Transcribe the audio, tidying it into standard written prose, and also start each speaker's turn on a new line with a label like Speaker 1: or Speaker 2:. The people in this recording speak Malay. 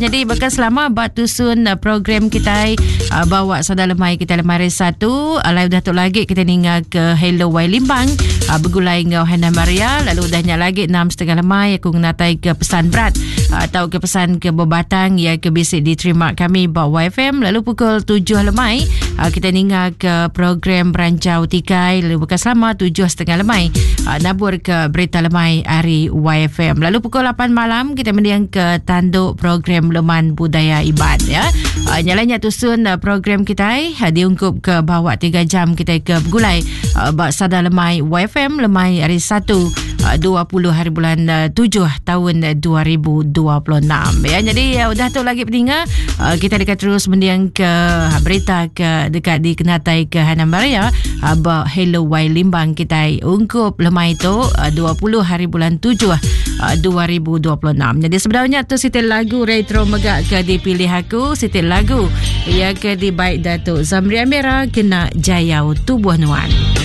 Speaker 1: Jadi bakal selama batusun program kita bawa sadar lemai kita lemari 1 live dah tu lagi kita ninggal ke Hello Wai Limbang bergulai ngau Hana Maria. Lalu dahnya lagi 6.30 lemai aku ngatai ke pesan berat atau ke pesan ke Bebatang ya ke bisik diterima kami bawa YFM. Lalu pukul 7 lemai kita ninggal ke program Berancau Tikai. Lalu bakal selama 7.30 lemai nabur ke berita lemai hari YFM. Lalu pukul 8 malam kita mendiang ke tanduk program Leman Budaya Ibad ya. Nyalanya tusun program kita diungkup ke bawah 3 jam kita ke bergulai sadar lemai YFM lemai hari 1 20 hari bulan 7 tahun 2026 ya. Jadi udah tu lagi pendengar kita dekat terus mendiang ke berita ke dekat di Kenatai ke Hana Maria Hello Wai Limbang kita ungkup lemai tu 20 hari bulan 7 2026. Jadi sebenarnya tu sitil lagu retro megak ke dipilih aku, sitil lagu ya ke di baik Datuk Zamri Amira kena Jayau Tubuh Nuan.